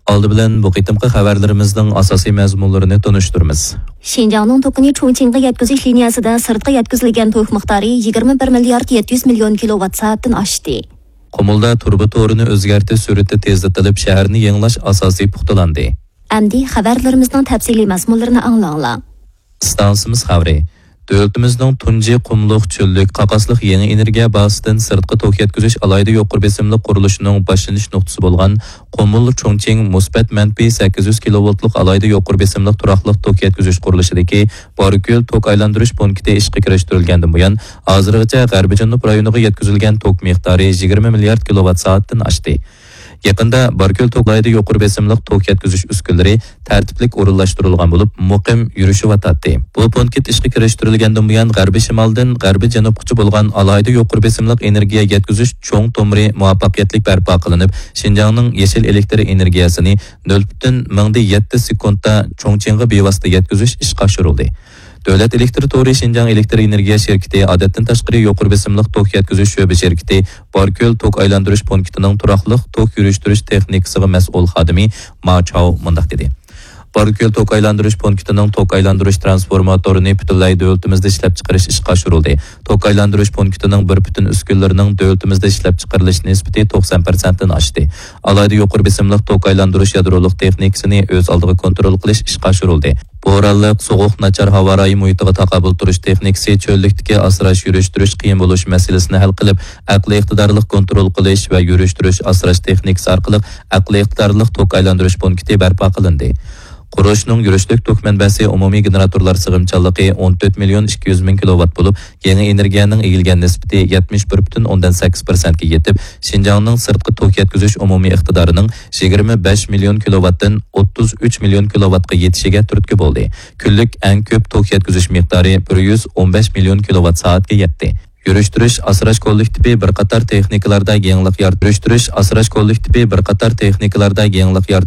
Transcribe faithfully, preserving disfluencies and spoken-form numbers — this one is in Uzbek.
Aldı bilen bu qitimqi xabarlarimizning asosiy mazmunlarini tanıştırmız. Şinjanның токыны Чоңчинға yetkazış liniyasida sirtqa yetkazilgan to'q miqdori yigirma bir milliard yetti yuz million kilowatt soatdan oshdi. Qumulda turba to'rini o'zgartirish sur'ati tezlatilib, shaharni yangilash asosiy puxtalandi. Endi xabarlarimizning tafsiliy mazmunlarini anglanglar. Stansimiz xabari. Dövlətimizдің tunji qumluq çöllük qaqaslıq yeni energiya bazasidan sirtqi tok yetkizish alayda yuqori besimli qurilishinin başlanış nuqtasi bo'lgan Qumul Chongqing musbat manfiy sakkiz yuz kilovoltlik alayda yuqori besimli turaqliq tok yetkizish qurilishidagi Borko'l tok aylantirish punkti ishga kirishtirilgandan buyon hozirgacha G'arbiy Janub rayoniga yetkazilgan tok miqdori yigirma milliard kilowatt soatdan oshdi. Yaqında Borko'l toklayda yuqori besimli tok yetkizish uskunlari tartiblik o'rinlashtirilgan bo'lib, muqim yurishyapti. Bu punkt ishga kirishtirilgandan buyon G'arbiy shimoldan G'arbiy janubgacha bo'lgan alayda yuqori besimli energiya yetkizish cho'ng tomiri muvaffaqiyatli barpo qilinib, Xinjiangning yashil elektr energiyasini nol butun ming yetti sekundda Chongqingga bevosita yetkizish ishga oshirildi. Davlat elektr to'ri Xinjiang elektr energiya şirketi odatdan tashqari yuqori besimli tok yetkizish sho'ba şirketi Borko'l tok aylantirish punktining turaqliq tok yurishtirish texnikasiga mas'ul xodimi Ma Chao mundaq dedi. Borko'l tok aylantirish punktining tok aylantirish transformatorini butunlay davlatimizda ishlab chiqarish ishga oshirildi. Tok aylantirish punktining bir butun uskunlarining davlatimizda ishlab chiqarilish nisbati to'qson foiz dan oshdi. Alayda yuqori besimli tok aylantirish yadroliq texnikasini o'z oldiga kontrol qilish ishga oshirildi. Bo'ronliq, sovuq, nachar havo rayi muhitiga taqobil turish texnikasi cho'llikdagi asrash yurishtirish qiyin bo'lish masalasini hal qilib, aqliy iqtidorli kontrol qilish va yurishtirish asrash texnikasi orqali aqliy iqtidorli tok aylantirish punkti barpo qilindi. Qurishning yurishlik tok manbasi umumiy generatorlar sig'imchanligi o'n to'rt million ikki yuz ming kilowatt bo'lib, yangi energiyaning egilgan nisbati yetmish bir butun o'ndan sakkiz foiz ga yetib, Xinjiangning sirtqi tok yetkizish umumiy iqtidorining yigirma besh million kilowattdan o'ttiz uch million kilowattga yetishiga turtki bo'ldi. Kunlik eng ko'p tok yetkizish miqdori bir yuz o'n besh million kilowatt soatga yetdi. Yurishtirish asrash kollektivi bir qator texnikalarda yangilik yaratishtirish asrash kollektivi bir qator texnikalarda yangilik